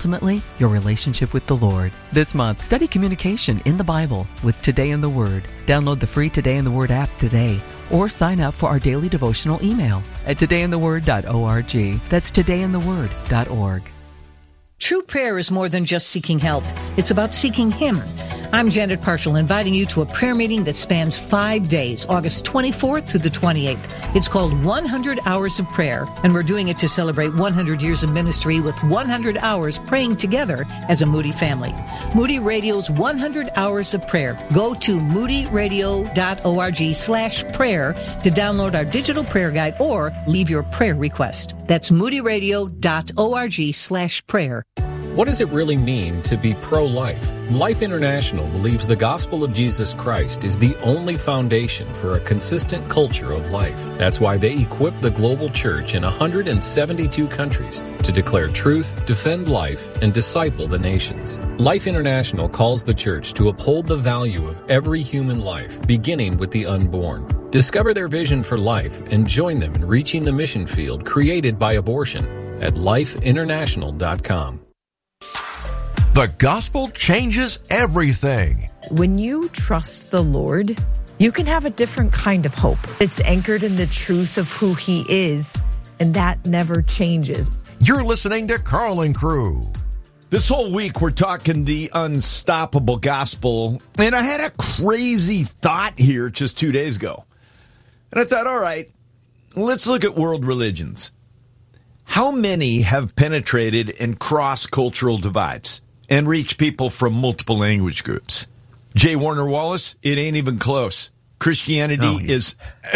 ultimately, your relationship with the Lord. This month, study communication in the Bible with Today in the Word. Download the free Today in the Word app today, or sign up for our daily devotional email at todayintheword.org. That's todayintheword.org. True prayer is more than just seeking help. It's about seeking Him. I'm Janet Parshall, inviting you to a prayer meeting that spans 5 days, August 24th to the 28th. It's called 100 Hours of Prayer, and we're doing it to celebrate 100 years of ministry with 100 hours praying together as a Moody family. Moody Radio's 100 Hours of Prayer. Go to moodyradio.org/prayer to download our digital prayer guide or leave your prayer request. That's moodyradio.org/prayer. What does it really mean to be pro-life? Life International believes the gospel of Jesus Christ is the only foundation for a consistent culture of life. That's why they equip the global church in 172 countries to declare truth, defend life, and disciple the nations. Life International calls the church to uphold the value of every human life, beginning with the unborn. Discover their vision for life and join them in reaching the mission field created by abortion at lifeinternational.com. The gospel changes everything. When you trust the Lord, you can have a different kind of hope. It's anchored in the truth of who He is, and that never changes. You're listening to Carl and Crew. This whole week, we're talking the unstoppable gospel, and I had a crazy thought here just 2 days ago. And I thought, all right, let's look at world religions. How many have penetrated and crossed cultural divides and reached people from multiple language groups? J. Warner Wallace, it ain't even close. Christianity it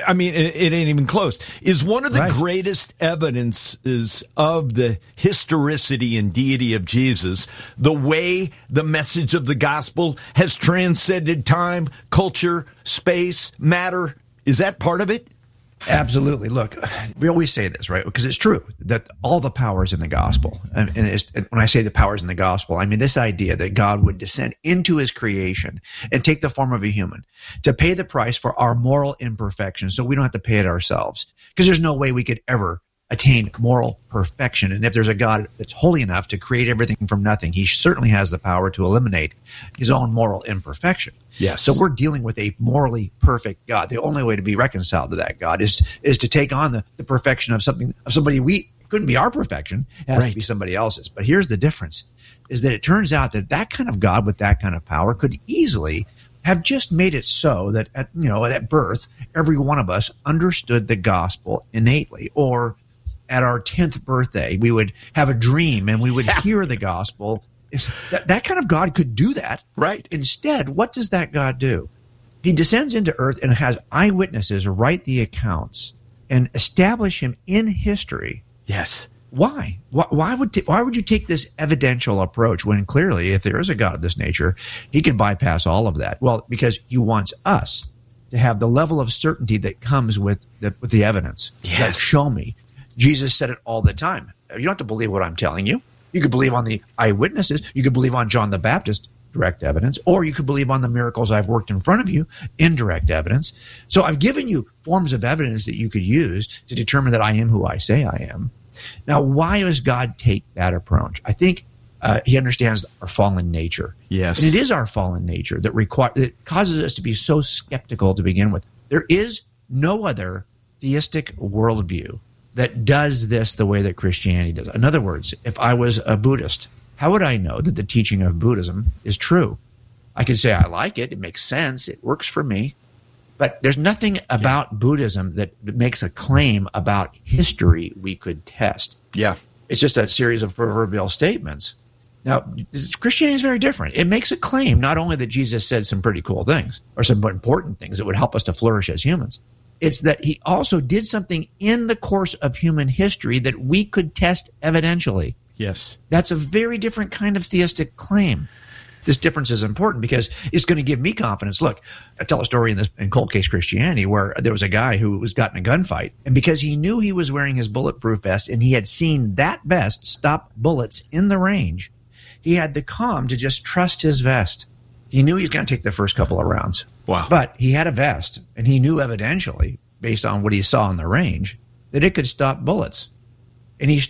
ain't even close. Is one of the greatest evidences of the historicity and deity of Jesus, the way the message of the gospel has transcended time, culture, space, matter. Is that part of it? Absolutely. Look, we always say this, right? Because it's true that all the power is in the gospel. And when I say the power is in the gospel, I mean this idea that God would descend into His creation and take the form of a human to pay the price for our moral imperfection so we don't have to pay it ourselves. Because there's no way we could ever attain moral perfection. And if there's a God that's holy enough to create everything from nothing, He certainly has the power to eliminate His own moral imperfection. Yes. So we're dealing with a morally perfect God. The only way to be reconciled to that God is to take on the perfection of somebody we couldn't be our perfection. It has to be somebody else's. But here's the difference, is that it turns out that kind of God with that kind of power could easily have just made it so that at birth, every one of us understood the gospel innately, or at our 10th birthday, we would have a dream and we would hear the gospel. That kind of God could do that. Right. Instead, what does that God do? He descends into earth and has eyewitnesses write the accounts and establish Him in history. Yes. Why? Why would you take this evidential approach when clearly, if there is a God of this nature, He can bypass all of that? Well, because He wants us to have the level of certainty that comes with the evidence. Yes. Like, show me. Jesus said it all the time. You don't have to believe what I'm telling you. You could believe on the eyewitnesses. You could believe on John the Baptist, direct evidence, or you could believe on the miracles I've worked in front of you, indirect evidence. So I've given you forms of evidence that you could use to determine that I am who I say I am. Now, why does God take that approach? I think He understands our fallen nature. Yes. And it is our fallen nature that causes us to be so skeptical to begin with. There is no other theistic worldview that does this the way that Christianity does. In other words, if I was a Buddhist, how would I know that the teaching of Buddhism is true? I could say I like it, it makes sense, it works for me, but there's nothing about Buddhism that makes a claim about history we could test. Yeah. It's just a series of proverbial statements. Now, Christianity is very different. It makes a claim not only that Jesus said some pretty cool things or some important things that would help us to flourish as humans, it's that He also did something in the course of human history that we could test evidentially. Yes. That's a very different kind of theistic claim. This difference is important because it's going to give me confidence. Look, I tell a story in Cold Case Christianity where there was a guy who was got in a gunfight, and because he knew he was wearing his bulletproof vest and he had seen that vest stop bullets in the range, he had the calm to just trust his vest. He knew he was going to take the first couple of rounds. Wow. But he had a vest, and he knew evidentially, based on what he saw in the range, that it could stop bullets. And he stood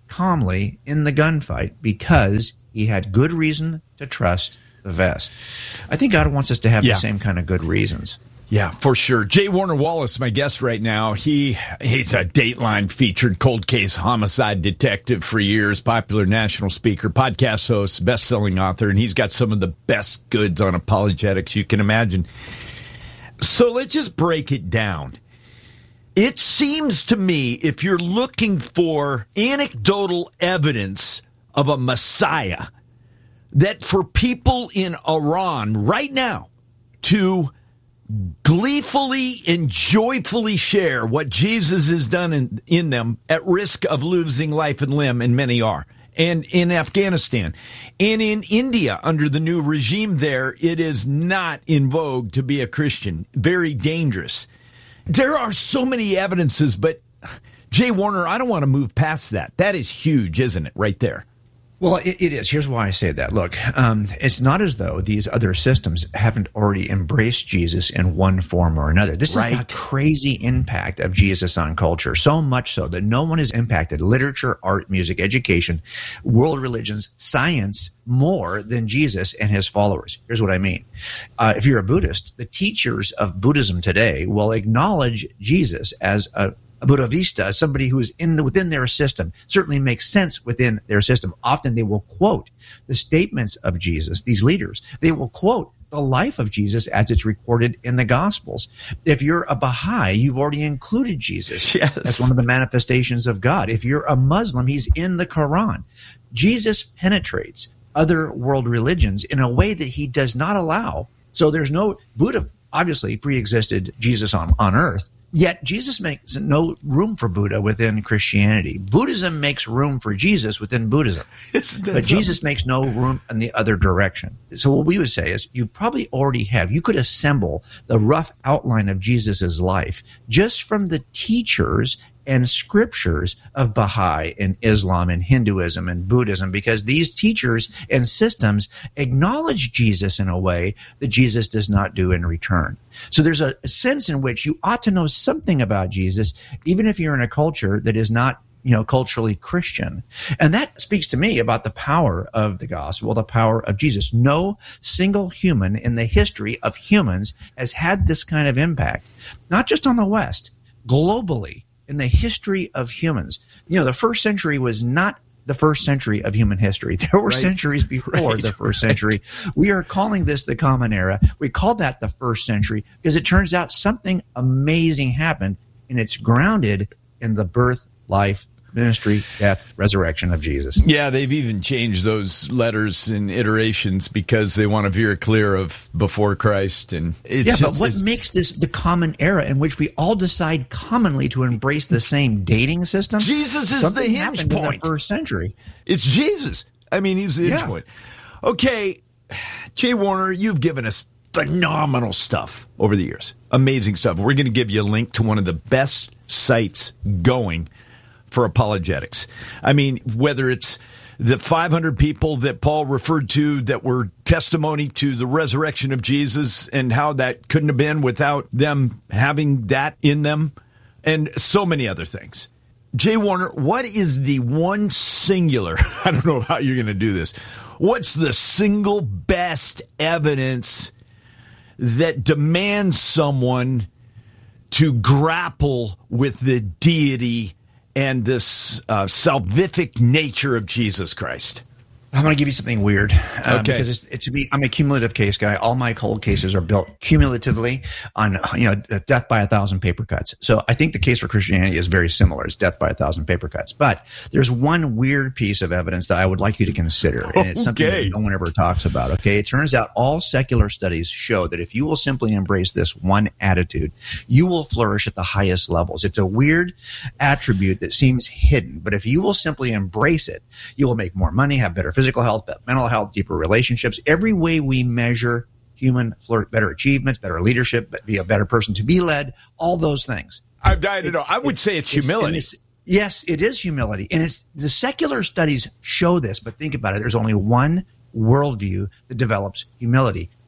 calmly in the gunfight because he had good reason to trust the vest. I think God wants us to have the same kind of good reasons. Yeah, for sure. J. Warner Wallace, my guest right now, he's a Dateline featured cold case homicide detective for years, popular national speaker, podcast host, best-selling author, and he's got some of the best goods on apologetics you can imagine. So let's just break it down. It seems to me, if you're looking for anecdotal evidence of a Messiah, that for people in Iran right now to gleefully and joyfully share what Jesus has done in them at risk of losing life and limb, and many are, and in Afghanistan and in India under the new regime there, it is not in vogue to be a Christian. Very dangerous. There are so many evidences, but Jay Warner, I don't want to move past that. That is huge, isn't it, right there? Well, it is. Here's why I say that. Look, it's not as though these other systems haven't already embraced Jesus in one form or another. This is the crazy impact of Jesus on culture, so much so that no one has impacted literature, art, music, education, world religions, science more than Jesus and his followers. Here's what I mean. If you're a Buddhist, the teachers of Buddhism today will acknowledge Jesus as a Buddha Vista, somebody who is within their system, certainly makes sense within their system. Often they will quote the statements of Jesus, these leaders. They will quote the life of Jesus as it's recorded in the Gospels. If you're a Baha'i, you've already included Jesus. Yes. That's one of the manifestations of God. If you're a Muslim, he's in the Quran. Jesus penetrates other world religions in a way that he does not allow. So there's no Buddha, obviously pre-existed Jesus on earth. Yet Jesus makes no room for Buddha within Christianity. Buddhism makes room for Jesus within Buddhism. But Jesus makes no room in the other direction. So what we would say is you probably already have. You could assemble the rough outline of Jesus's life just from the teachers and scriptures of Baha'i and Islam and Hinduism and Buddhism, because these teachers and systems acknowledge Jesus in a way that Jesus does not do in return. So there's a sense in which you ought to know something about Jesus, even if you're in a culture that is not, culturally Christian. And that speaks to me about the power of the gospel, the power of Jesus. No single human in the history of humans has had this kind of impact, not just on the West, globally. In the history of humans, the first century was not the first century of human history. There were centuries before the first century. We are calling this the Common Era. We call that the first century because it turns out something amazing happened, and it's grounded in the birth, life, ministry, death, resurrection of Jesus. Yeah, they've even changed those letters and iterations because they want to veer clear of before Christ. And but what makes this the common era in which we all decide commonly to embrace the same dating system? Jesus is the hinge point. In the first century. It's Jesus. I mean, he's the hinge point. Okay, Jay Warner, you've given us phenomenal stuff over the years. Amazing stuff. We're going to give you a link to one of the best sites going for apologetics. I mean, whether it's the 500 people that Paul referred to that were testimony to the resurrection of Jesus and how that couldn't have been without them having that in them, and so many other things. Jay Warner, what is the one singular, I don't know how you're going to do this, what's the single best evidence that demands someone to grapple with the deity and this salvific nature of Jesus Christ? I'm going to give you something weird because I'm a cumulative case guy. All my cold cases are built cumulatively on death by 1,000 paper cuts. So I think the case for Christianity is very similar. It's death by 1,000 paper cuts. But there's one weird piece of evidence that I would like you to consider, and it's something that no one ever talks about. Okay, it turns out all secular studies show that if you will simply embrace this one attitude, you will flourish at the highest levels. It's a weird attribute that seems hidden, but if you will simply embrace it, you will make more money, have better physical health, mental health, deeper relationships. Every way we measure human better achievements, better leadership, be a better person to be led, all those things. I would say it's humility. Yes, it is humility. And the secular studies show this, but think about it. There's only one worldview that develops humility.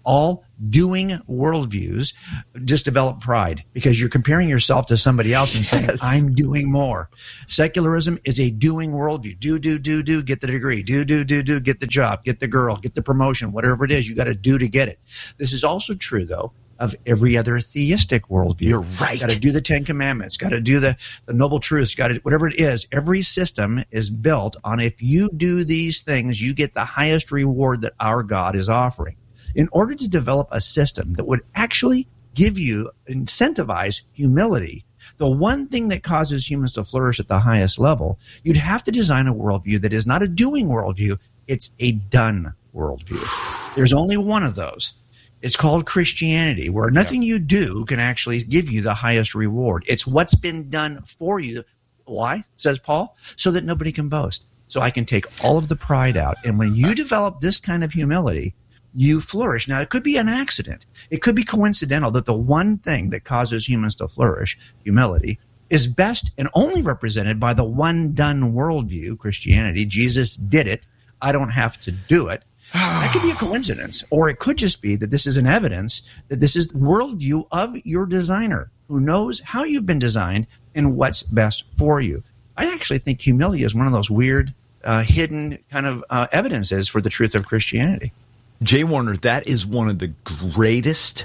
all doing worldviews just develop pride because you're comparing yourself to somebody else and saying, I'm doing more. Secularism is a doing worldview. Do, get the degree. Do, get the job, get the girl, get the promotion, whatever it is, you got to do to get it. This is also true, though, of every other theistic worldview. You're right. Got to do the 10 Commandments, got to do the noble truths, got to whatever it is. Every system is built on if you do these things, you get the highest reward that our God is offering. In order to develop a system that would actually give you, incentivize humility, the one thing that causes humans to flourish at the highest level, you'd have to design a worldview that is not a doing worldview, it's a done worldview. There's only one of those. It's called Christianity, where nothing you do can actually give you the highest reward. It's what's been done for you. Why, says Paul? So that nobody can boast. So I can take all of the pride out. And when you develop this kind of humility, you flourish. Now, it could be an accident. It could be coincidental that the one thing that causes humans to flourish, humility, is best and only represented by the one done worldview, Christianity. Jesus did it. I don't have to do it. That could be a coincidence, or it could just be that this is an evidence that this is the worldview of your designer who knows how you've been designed and what's best for you. I actually think humility is one of those weird, hidden kind of evidences for the truth of Christianity. Jay Warner, that is one of the greatest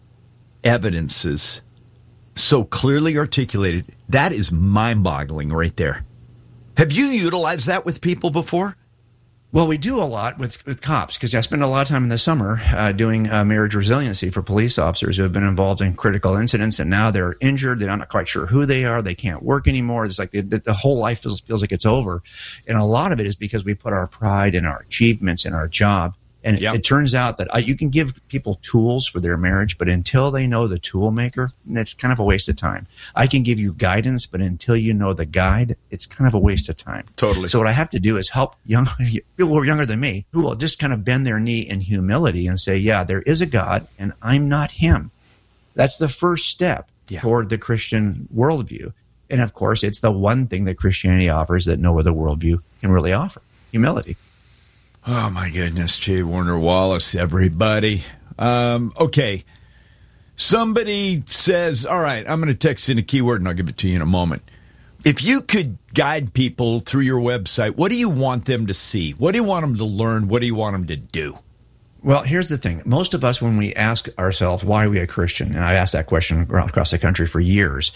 evidences, so clearly articulated. That is mind-boggling right there. Have you utilized that with people before? Well, we do a lot with cops because I spend a lot of time in the summer doing marriage resiliency for police officers who have been involved in critical incidents, and now they're injured. They're not quite sure who they are. They can't work anymore. It's like the whole life feels like it's over. And a lot of it is because we put our pride in our achievements in our job. And it turns out that you can give people tools for their marriage, but until they know the tool maker, it's kind of a waste of time. I can give you guidance, but until you know the guide, it's kind of a waste of time. Totally. So what I have to do is help people who are younger than me, who will just kind of bend their knee in humility and say, yeah, there is a God, and I'm not him. That's the first step toward the Christian worldview. And, of course, it's the one thing that Christianity offers that no other worldview can really offer, humility. Oh, my goodness, Jay Warner Wallace, everybody. Okay. Somebody says, all right, I'm going to text in a keyword and I'll give it to you in a moment. If you could guide people through your website, what do you want them to see? What do you want them to learn? What do you want them to do? Well, here's the thing. Most of us, when we ask ourselves, why are we a Christian? And I asked that question across the country for years.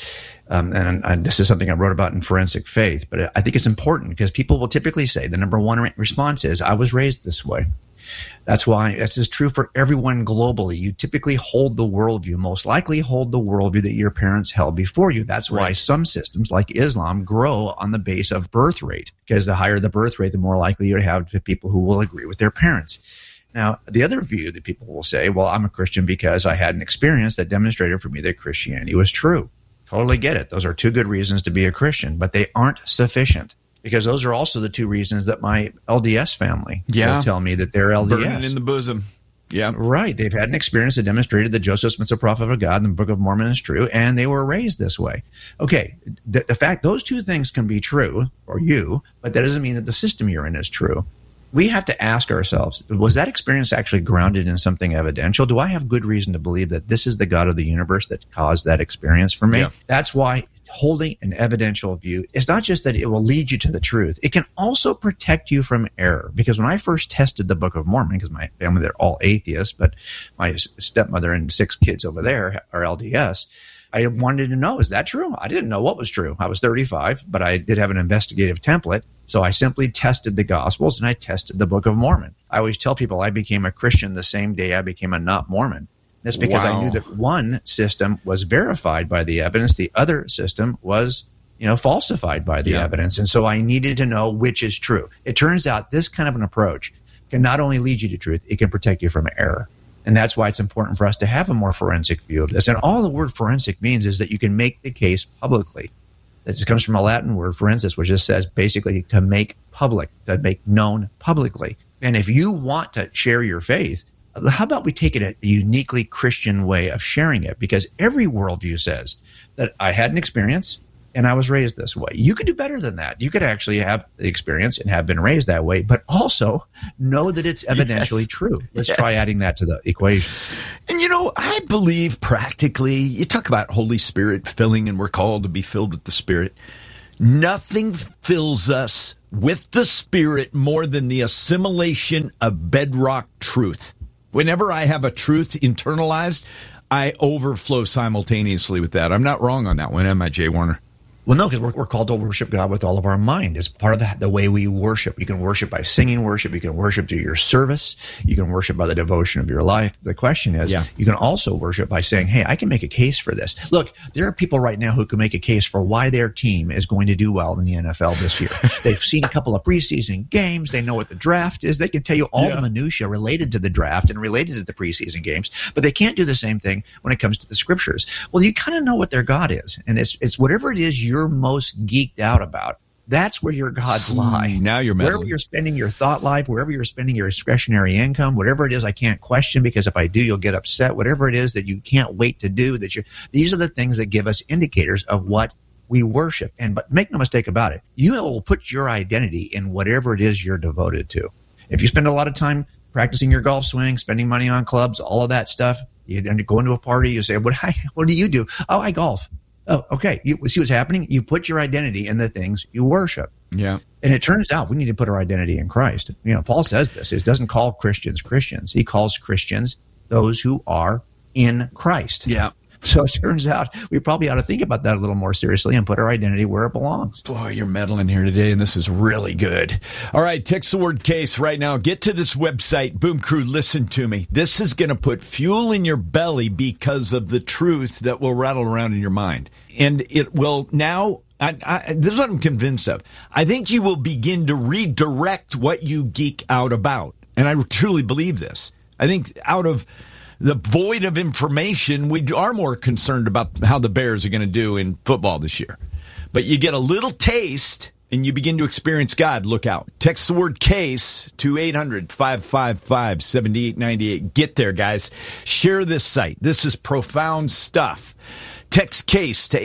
And this is something I wrote about in Forensic Faith. But I think it's important because people will typically say the number one response is, I was raised this way. That's why this is true for everyone globally. You typically hold the worldview, most likely hold the worldview that your parents held before you. That's why some systems like Islam grow on the base of birth rate, because the higher the birth rate, the more likely you have people who will agree with their parents. Now, the other view that people will say, well, I'm a Christian because I had an experience that demonstrated for me that Christianity was true. Totally get it. Those are two good reasons to be a Christian, but they aren't sufficient because those are also the two reasons that my LDS family will tell me that they're LDS. Burning in the bosom. Yeah. Right. They've had an experience that demonstrated that Joseph Smith's a prophet of God and the Book of Mormon is true, and they were raised this way. Okay. The fact those two things can be true for you, but that doesn't mean that the system you're in is true. We have to ask ourselves, was that experience actually grounded in something evidential? Do I have good reason to believe that this is the God of the universe that caused that experience for me? Yeah. That's why holding an evidential view is not just that it will lead you to the truth. It can also protect you from error. Because when I first tested the Book of Mormon, because my family, they're all atheists, but my stepmother and 6 kids over there are LDS, I wanted to know, is that true? I didn't know what was true. I was 35, but I did have an investigative template. So I simply tested the Gospels and I tested the Book of Mormon. I always tell people I became a Christian the same day I became a not Mormon. That's because I knew that one system was verified by the evidence. The other system was, falsified by the evidence. And so I needed to know which is true. It turns out this kind of an approach can not only lead you to truth, it can protect you from error. And that's why it's important for us to have a more forensic view of this. And all the word forensic means is that you can make the case publicly. This comes from a Latin word, forensis, which just says basically to make public, to make known publicly. And if you want to share your faith, how about we take it a uniquely Christian way of sharing it? Because every worldview says that I had an experience, and I was raised this way. You could do better than that. You could actually have the experience and have been raised that way, but also know that it's evidentially true. Let's try adding that to the equation. And I believe practically, you talk about Holy Spirit filling, and we're called to be filled with the Spirit. Nothing fills us with the Spirit more than the assimilation of bedrock truth. Whenever I have a truth internalized, I overflow simultaneously with that. I'm not wrong on that one, am I, Jay Warner? Well, no, because we're called to worship God with all of our mind. It's part of the way we worship. You can worship by singing worship. You can worship through your service. You can worship by the devotion of your life. The question is, you can also worship by saying, hey, I can make a case for this. Look, there are people right now who can make a case for why their team is going to do well in the NFL this year. They've seen a couple of preseason games. They know what the draft is. They can tell you all the minutia related to the draft and related to the preseason games, but they can't do the same thing when it comes to the scriptures. Well, you kind of know what their God is, and it's whatever it is you're most geeked out about. That's where your gods lie. Now you're meddling. Wherever you're spending your thought life, wherever you're spending your discretionary income, whatever it is I can't question because if I do, you'll get upset. Whatever it is that you can't wait to do, these are the things that give us indicators of what we worship. But make no mistake about it, you will put your identity in whatever it is you're devoted to. If you spend a lot of time practicing your golf swing, spending money on clubs, all of that stuff, you go into a party, you say, what do you do? Oh, I golf. Oh, okay. You see what's happening? You put your identity in the things you worship. Yeah. And it turns out we need to put our identity in Christ. Paul says this. He doesn't call Christians Christians. He calls Christians those who are in Christ. Yeah. So it turns out we probably ought to think about that a little more seriously and put our identity where it belongs. Boy, you're meddling here today, and this is really good. All right, text the word case right now. Get to this website. Boom Crew, listen to me. This is going to put fuel in your belly because of the truth that will rattle around in your mind. And it will now, this is what I'm convinced of. I think you will begin to redirect what you geek out about. And I truly believe this. I think out of the void of information, we are more concerned about how the Bears are going to do in football this year. But you get a little taste and you begin to experience God. Look out. Text the word case to 800-555-7898. Get there, guys. Share this site. This is profound stuff. Text case to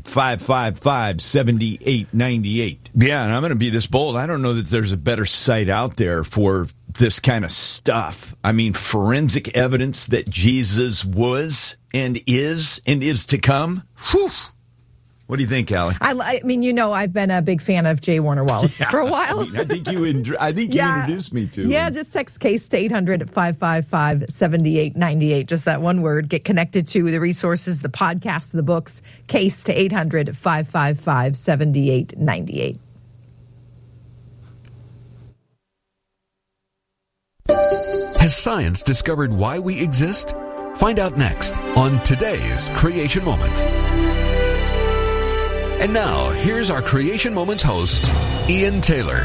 800-555-7898. Yeah, and I'm going to be this bold. I don't know that there's a better site out there for this kind of stuff. I mean, forensic evidence that Jesus was and is to come. Whew. What do you think, Allie? I mean, I've been a big fan of J. Warner Wallace for a while. I think you introduced me to him. Yeah, just text case to 800-555-7898. Just that one word. Get connected to the resources, the podcasts, the books. Case to 800-555-7898. Has science discovered why we exist? Find out next on today's Creation Moment. And now, here's our Creation Moments host, Ian Taylor.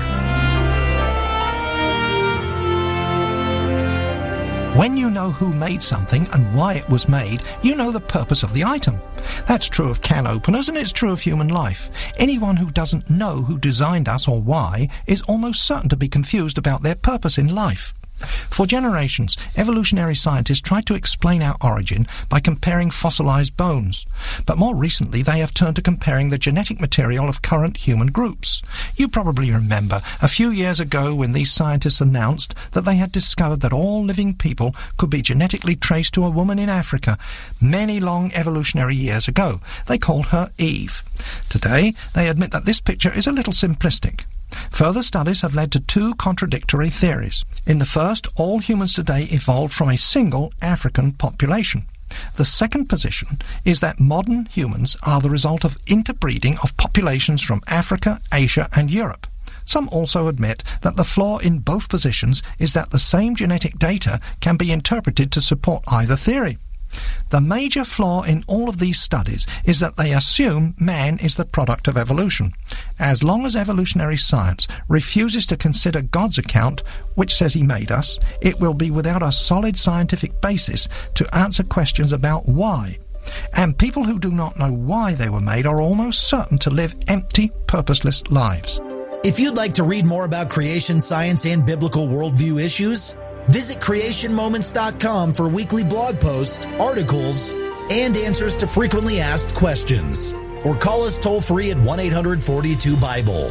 When you know who made something and why it was made, you know the purpose of the item. That's true of can openers and it's true of human life. Anyone who doesn't know who designed us or why is almost certain to be confused about their purpose in life. For generations, evolutionary scientists tried to explain our origin by comparing fossilized bones. But more recently, they have turned to comparing the genetic material of current human groups. You probably remember a few years ago when these scientists announced that they had discovered that all living people could be genetically traced to a woman in Africa many long evolutionary years ago. They called her Eve. Today, they admit that this picture is a little simplistic. Further studies have led to two contradictory theories. In the first, all humans today evolved from a single African population. The second position is that modern humans are the result of interbreeding of populations from Africa, Asia, and Europe. Some also admit that the flaw in both positions is that the same genetic data can be interpreted to support either theory. The major flaw in all of these studies is that they assume man is the product of evolution. As long as evolutionary science refuses to consider God's account, which says he made us, it will be without a solid scientific basis to answer questions about why. And people who do not know why they were made are almost certain to live empty, purposeless lives. If you'd like to read more about creation science and biblical worldview issues, visit creationmoments.com for weekly blog posts, articles, and answers to frequently asked questions. or call us toll free at 1-800-42-BIBLE.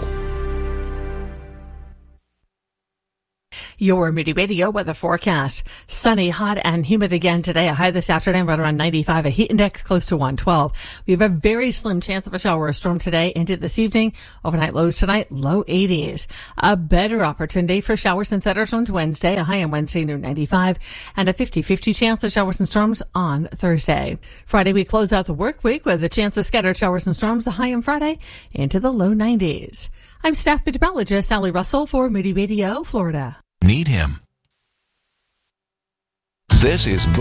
Your Moody Radio weather forecast. Sunny, hot, and humid again today. A high this afternoon right around 95. A heat index close to 112. We have a very slim chance of a shower or storm today into this evening. Overnight lows tonight, low 80s. A better opportunity for showers and thunderstorms Wednesday. A high on Wednesday near 95. And a 50-50 chance of showers and storms on Thursday. Friday, we close out the work week with a chance of scattered showers and storms. A high on Friday into the low 90s. I'm staff meteorologist Sally Russell for Moody Radio, Florida. Need him. This is